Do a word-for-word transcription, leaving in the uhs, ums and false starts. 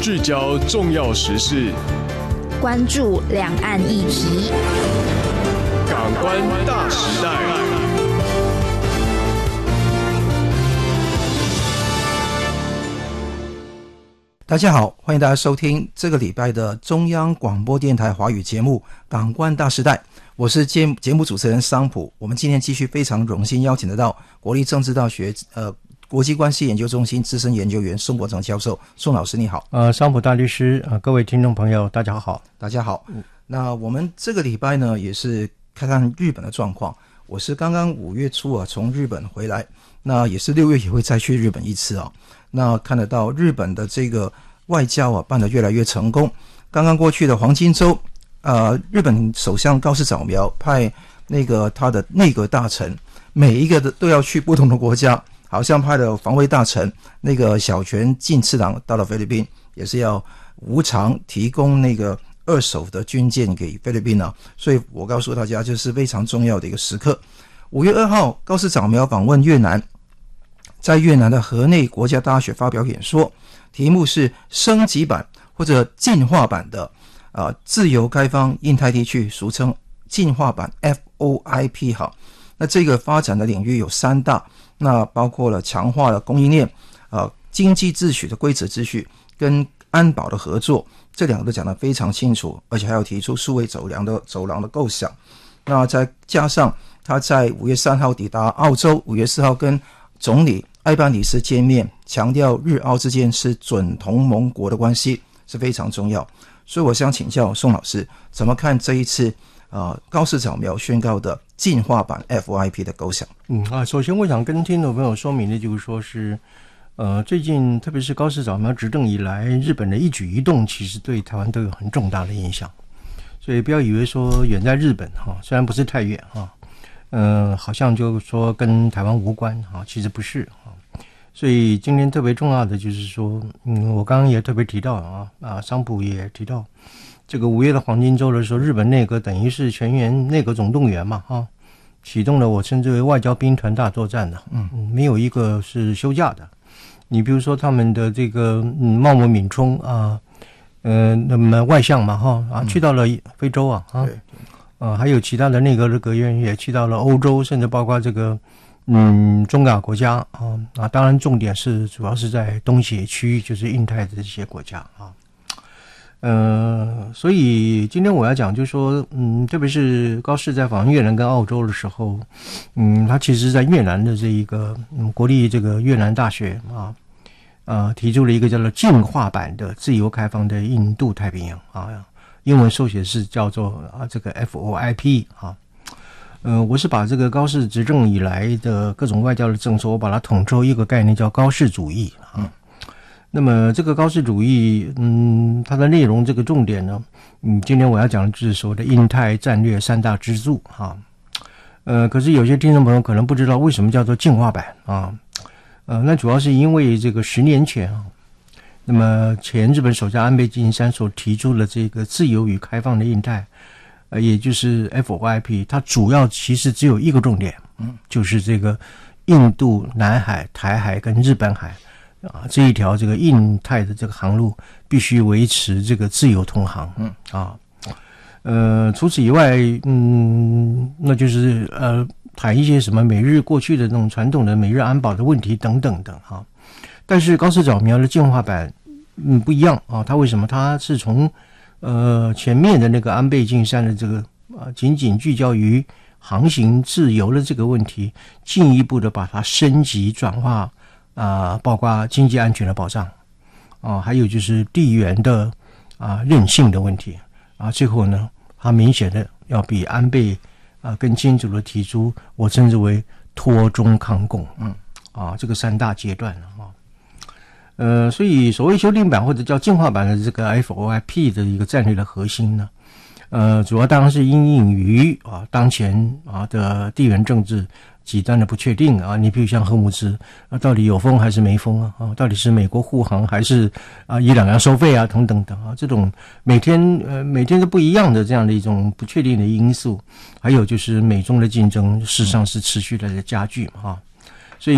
聚焦重要时事， 关注两岸议题， 港湾大时代。 大家好，欢迎大家收听这个礼拜的中央广播电台华语节目《港湾大时代》，我是节节目主持人桑普。我们今天继续非常荣幸邀请得到国立政治大学呃国际关系研究中心资深研究员宋国成教授。宋老师你好。 呃，桑普大律师，呃，各位听众朋友大家好。 大家好。那我们这个礼拜呢也是看看日本的状况。我是刚刚五月初啊从日本回来，那也是六月也会再去日本一次啊。那看得到日本的这个外交啊办得越来越成功。刚刚过去的黄金周，呃，日本首相高市早苗派那个他的内阁大臣，每一个的都要去不同的国家，好像派了防卫大臣那个小泉进次郎到了菲律宾，也是要无偿提供那个二手的军舰给菲律宾啊。所以我告诉大家，这是非常重要的一个时刻。五月二号，高市早苗访问越南。在越南的河内国家大学发表演说，题目是升级版或者进化版的呃自由开放印太地区，俗称进化版 F O I P 好。那这个发展的领域有三大，那包括了强化了供应链、呃经济秩序的规则秩序跟安保的合作，这两个都讲得非常清楚，而且还要提出数位走廊的走廊的构想。那再加上他在五月三号抵达澳洲，五月四号跟总理艾班尼斯见面，强调日澳之间是准同盟国的关系是非常重要。所以我想请教宋老师，怎么看这一次呃高市早苗宣告的进化版 F O I P 的构想？ 嗯啊，首先我想跟听众朋友说明的就是说是，呃，最近特别是高市早苗执政以来，日本的一举一动其实对台湾都有很重大的影响，所以不要以为说远在日本哈，虽然不是太远哈，呃，好像就说跟台湾无关哈，其实不是哈。所以今天特别重要的就是说，嗯，我刚刚也特别提到啊，啊，桑普也提到，这个五月的黄金周的时候，日本内阁等于是全员内阁总动员嘛，哈，启动了我称之为外交兵团大作战的，嗯，没有一个是休假的。你比如说他们的这个嗯茂木敏充啊，呃，那么外相嘛，哈啊，去到了非洲啊，啊，啊，还有其他的内阁的阁员也去到了欧洲，甚至包括这个。嗯，中亚国家啊，啊，当然重点是主要是在东协区域，就是印太的这些国家啊。呃，所以今天我要讲，就是说，嗯，特别是高市在访问越南跟澳洲的时候，嗯，他其实在越南的这一个嗯国立这个越南大学啊，呃，提出了一个叫做进化版的自由开放的印度太平洋啊，英文缩写是叫做啊这个 F O I P 啊。呃，我是把这个高市执政以来的各种外交的政策，我把它统筹一个概念叫高市主义啊。嗯、那么这个高市主义，嗯，它的内容这个重点呢，嗯，今天我要讲的就是所谓的印太战略三大支柱啊。呃，可是有些听众朋友可能不知道为什么叫做进化版啊。呃，那主要是因为这个十年前啊，那么前日本首相安倍晋三所提出的这个自由与开放的印太。呃，也就是 F O I P， 它主要其实只有一个重点，嗯，就是这个印度、南海、台海跟日本海啊这一条这个印太的这个航路必须维持这个自由通航，嗯啊，呃，除此以外，嗯，那就是呃谈一些什么美日过去的那种传统的美日安保的问题等等等哈、啊。但是高市早苗的进化版，嗯，不一样啊，它为什么？它是从呃，前面的那个安倍晋三的这个啊，仅仅聚焦于航行自由的这个问题，进一步的把它升级转化啊，包括经济安全的保障啊，还有就是地缘的啊韧性的问题啊，最后呢，它明显的要比安倍啊更清楚的提出，我称之为脱中抗共，嗯啊，这个三大阶段啊。呃，所以所谓修订版或者叫进化版的这个 F O I P 的一个战略的核心呢，呃，主要当然是因应于啊当前啊的地缘政治极端的不确定啊，你比如像荷姆兹啊，到底有封还是没封啊？啊，到底是美国护航还是啊伊朗要收费啊？等等等啊，这种每天呃每天都不一样的这样的一种不确定的因素，还有就是美中的竞争事实上是持续的在加剧嘛哈。